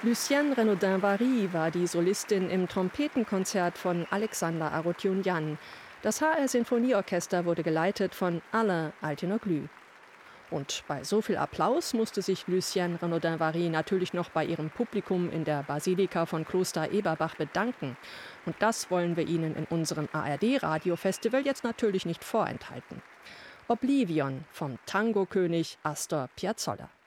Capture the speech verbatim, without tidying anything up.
Lucienne Renaudin-Vary war die Solistin im Trompetenkonzert von Alexander Arutyunjan. Das H R-Sinfonieorchester wurde geleitet von Alain Altinoglu. Und bei so viel Applaus musste sich Lucienne Renaudin-Vary natürlich noch bei ihrem Publikum in der Basilika von Kloster Eberbach bedanken. Und das wollen wir Ihnen in unserem A R D-Radio-Festival jetzt natürlich nicht vorenthalten. Oblivion vom Tango-König Astor Piazzolla.